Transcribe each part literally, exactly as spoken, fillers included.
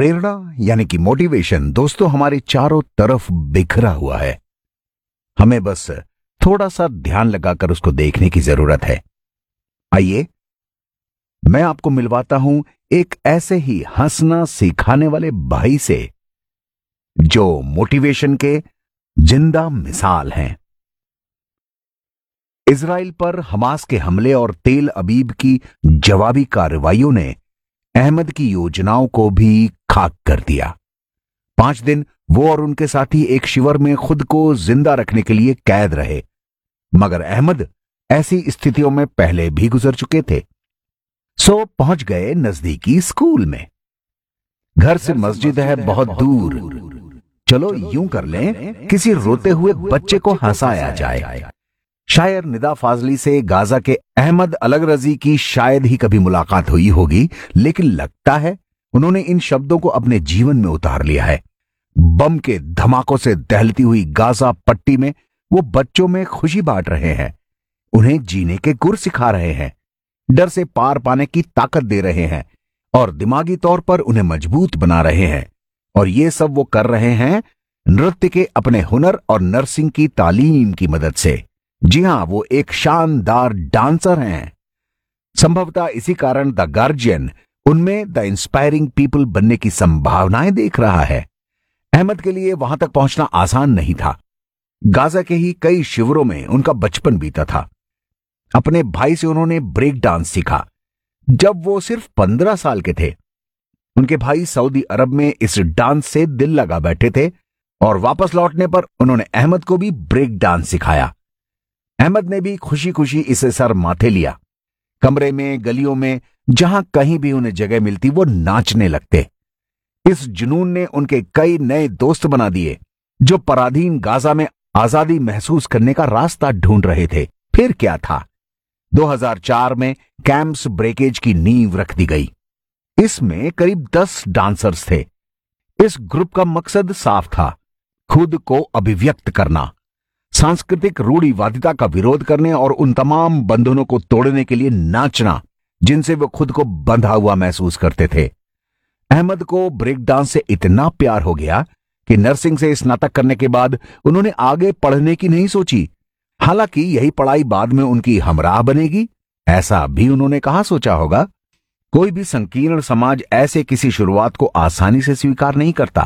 प्रेरणा यानी कि मोटिवेशन दोस्तों हमारे चारों तरफ बिखरा हुआ है। हमें बस थोड़ा सा ध्यान लगाकर उसको देखने की जरूरत है। आइए मैं आपको मिलवाता हूं एक ऐसे ही हंसना सिखाने वाले भाई से जो मोटिवेशन के जिंदा मिसाल हैं। इजराइल पर हमास के हमले और तेल अबीब की जवाबी कार्रवाइयों ने अहमद की योजनाओं को भी खाक कर दिया। पांच दिन वो और उनके साथी एक शिविर में खुद को जिंदा रखने के लिए कैद रहे, मगर अहमद ऐसी स्थितियों में पहले भी गुजर चुके थे। सो पहुंच गए नजदीकी स्कूल में। घर से मस्जिद है बहुत दूर, चलो यूं कर लें किसी रोते हुए बच्चे को हंसाया जाए। शायर निदा फाजली से गाजा के अहमद अलगरजी की शायद ही कभी मुलाकात हुई होगी, लेकिन लगता है उन्होंने इन शब्दों को अपने जीवन में उतार लिया है। बम के धमाकों से दहलती हुई गाजा पट्टी में वो बच्चों में खुशी बांट रहे हैं, उन्हें जीने के गुर सिखा रहे हैं, डर से पार पाने की ताकत दे रहे हैं और दिमागी तौर पर उन्हें मजबूत बना रहे हैं। और ये सब वो कर रहे हैं नृत्य के अपने हुनर और नर्सिंग की तालीम की मदद से। जी हां, वो एक शानदार डांसर हैं। संभवतः इसी कारण द गार्जियन उनमें द इंस्पायरिंग पीपल बनने की संभावनाएं देख रहा है। अहमद के लिए वहां तक पहुंचना आसान नहीं था। गाजा के ही कई शिविरों में उनका बचपन बीता था। अपने भाई से उन्होंने ब्रेक डांस सीखा जब वो सिर्फ पंद्रह साल के थे। उनके भाई सऊदी अरब में इस डांस से दिल लगा बैठे थे और वापस लौटने पर उन्होंने अहमद को भी ब्रेक डांस सिखाया। अहमद ने भी खुशी खुशी इसे सर माथे लिया। कमरे में, गलियों में, जहां कहीं भी उन्हें जगह मिलती वो नाचने लगते। इस जुनून ने उनके कई नए दोस्त बना दिए जो पराधीन गाजा में आजादी महसूस करने का रास्ता ढूंढ रहे थे। फिर क्या था, दो हज़ार चार में कैंप्स ब्रेकेज की नींव रख दी गई। इसमें करीब दस डांसर्स थे। इस ग्रुप का मकसद साफ था, खुद को अभिव्यक्त करना, सांस्कृतिक रूढ़िवादिता का विरोध करने और उन तमाम बंधनों को तोड़ने के लिए नाचना जिनसे वो खुद को बंधा हुआ महसूस करते थे। अहमद को ब्रेक डांस से इतना प्यार हो गया कि नर्सिंग से स्नातक करने के बाद उन्होंने आगे पढ़ने की नहीं सोची। हालांकि यही पढ़ाई बाद में उनकी हमराह बनेगी, ऐसा भी उन्होंने कहाँ सोचा होगा। कोई भी संकीर्ण समाज ऐसे किसी शुरुआत को आसानी से स्वीकार नहीं करता।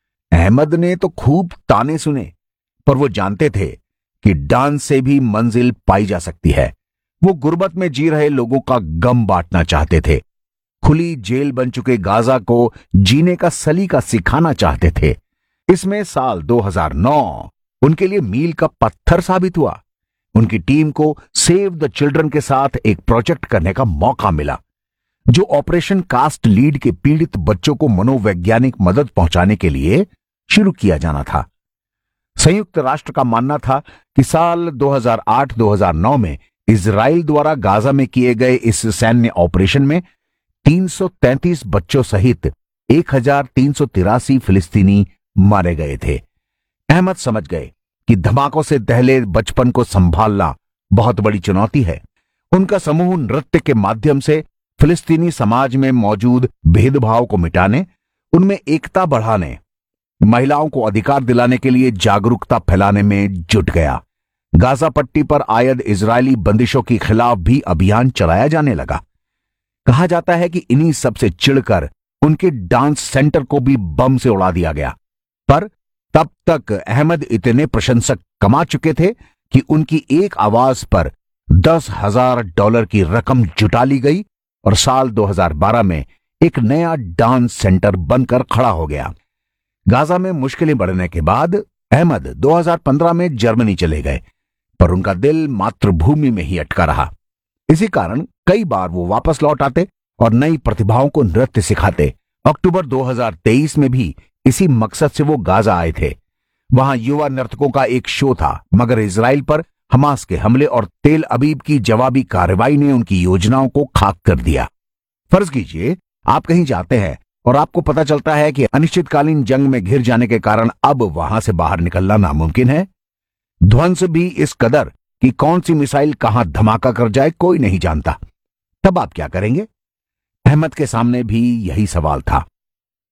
अहमद ने तो खूब ताने सुने, पर वो जानते थे कि डांस से भी मंजिल पाई जा सकती है। वो गुर्बत में जी रहे लोगों का गम बांटना चाहते थे। खुली जेल बन चुके गाजा को जीने का सलीका सिखाना चाहते थे। इसमें साल दो हज़ार नौ उनके लिए मील का पत्थर साबित हुआ। उनकी टीम को सेव द चिल्ड्रन के साथ एक प्रोजेक्ट करने का मौका मिला जो ऑपरेशन कास्ट लीड के पीड़ित बच्चों को मनोवैज्ञानिक मदद पहुंचाने के लिए शुरू किया जाना था। संयुक्त राष्ट्र का मानना था कि साल दो हज़ार आठ दो हज़ार नौ में इजराइल द्वारा गाजा में किए गए इस सैन्य ऑपरेशन में तीन सौ तैंतीस बच्चों सहित एक हज़ार तीन सौ तिरासी फिलिस्तीनी मारे गए थे। अहमद समझ गए कि धमाकों से दहले बचपन को संभालना बहुत बड़ी चुनौती है। उनका समूह नृत्य के माध्यम से फिलिस्तीनी समाज में मौजूद भेदभाव को मिटाने, उनमें एकता बढ़ाने, महिलाओं को अधिकार दिलाने के लिए जागरूकता फैलाने में जुट गया। गाजा पट्टी पर आयद इजरायली बंदिशों के खिलाफ भी अभियान चलाया जाने लगा। कहा जाता है कि इन्हीं सबसे चिढ़कर उनके डांस सेंटर को भी बम से उड़ा दिया गया। पर तब तक अहमद इतने प्रशंसक कमा चुके थे कि उनकी एक आवाज पर दस हजार डॉलर की रकम जुटा ली गई और साल दो हज़ार बारह में एक नया डांस सेंटर बनकर खड़ा हो गया। गाजा में मुश्किलें बढ़ने के बाद अहमद दो हज़ार पंद्रह में जर्मनी चले गए, पर उनका दिल मातृभूमि में ही अटका रहा। इसी कारण कई बार वो वापस लौट आते और नई प्रतिभाओं को नृत्य सिखाते। अक्टूबर दो हज़ार तेईस में भी इसी मकसद से वो गाजा आए थे। वहां युवा नर्तकों का एक शो था, मगर इजराइल पर हमास के हमले और तेल अबीब की जवाबी कार्रवाई ने उनकी योजनाओं को खाक कर दिया। फर्ज कीजिए आप कहीं जाते हैं और आपको पता चलता है कि अनिश्चितकालीन जंग में घिर जाने के कारण अब वहां से बाहर निकलना नामुमकिन है। ध्वंस भी इस कदर कि कौन सी मिसाइल कहां धमाका कर जाए कोई नहीं जानता। तब आप क्या करेंगे? अहमद के सामने भी यही सवाल था।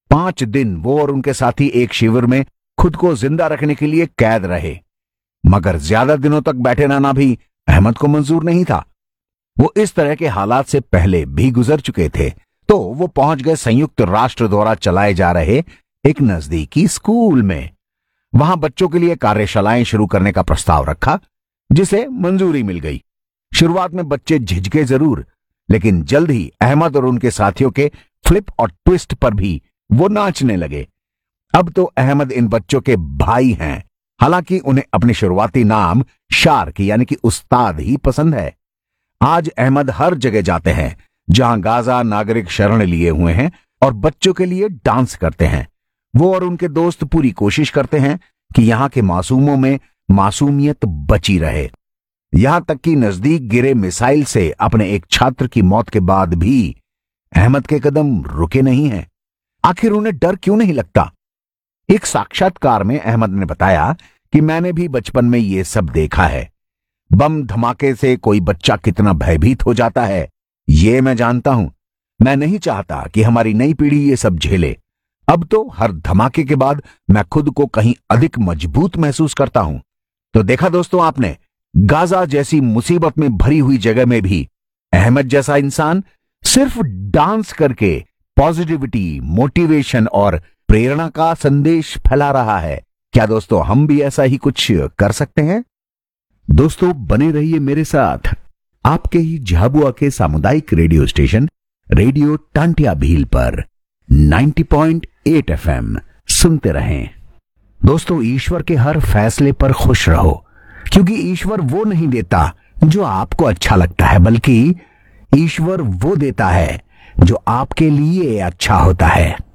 पांच दिन वो और उनके साथी एक शिविर में खुद को जिंदा रखने के लिए कैद रहे, मगर ज्यादा दिनों तक बैठे रहना भी अहमद को मंजूर नहीं था। वो इस तरह के हालात से पहले भी गुजर चुके थे। तो वो पहुंच गए संयुक्त राष्ट्र द्वारा चलाए जा रहे एक नजदीकी स्कूल में। वहां बच्चों के लिए कार्यशालाएं शुरू करने का प्रस्ताव रखा, जिसे मंजूरी मिल गई। शुरुआत में बच्चे झिझके जरूर, लेकिन जल्द ही अहमद और उनके साथियों के फ्लिप और ट्विस्ट पर भी वो नाचने लगे। अब तो अहमद इन बच्चों के भाई हैं, हालांकि उन्हें अपने शुरुआती नाम शार्क यानी कि उस्ताद ही पसंद है। आज अहमद हर जगह जाते हैं जहां गाजा नागरिक शरण लिए हुए हैं और बच्चों के लिए डांस करते हैं। वो और उनके दोस्त पूरी कोशिश करते हैं कि यहां के मासूमों में मासूमियत बची रहे। यहां तक कि नजदीक गिरे मिसाइल से अपने एक छात्र की मौत के बाद भी अहमद के कदम रुके नहीं हैं। आखिर उन्हें डर क्यों नहीं लगता? एक साक्षात्कार में अहमद ने बताया कि मैंने भी बचपन में ये सब देखा है। बम धमाके से कोई बच्चा कितना भयभीत हो जाता है, ये मैं जानता हूं। मैं नहीं चाहता कि हमारी नई पीढ़ी ये सब झेले। अब तो हर धमाके के बाद मैं खुद को कहीं अधिक मजबूत महसूस करता हूं। तो देखा दोस्तों आपने, गाजा जैसी मुसीबत में भरी हुई जगह में भी अहमद जैसा इंसान सिर्फ डांस करके पॉजिटिविटी, मोटिवेशन और प्रेरणा का संदेश फैला रहा है। क्या दोस्तों हम भी ऐसा ही कुछ कर सकते हैं? दोस्तों बने रहिए मेरे साथ आपके ही झाबुआ के सामुदायिक radio station radio Tantia Bhil पर नब्बे पॉइंट आठ एफएम सुनते रहें। दोस्तों ईश्वर के हर फैसले पर खुश रहो, क्योंकि ईश्वर वो नहीं देता जो आपको अच्छा लगता है, बल्कि ईश्वर वो देता है जो आपके लिए अच्छा होता है।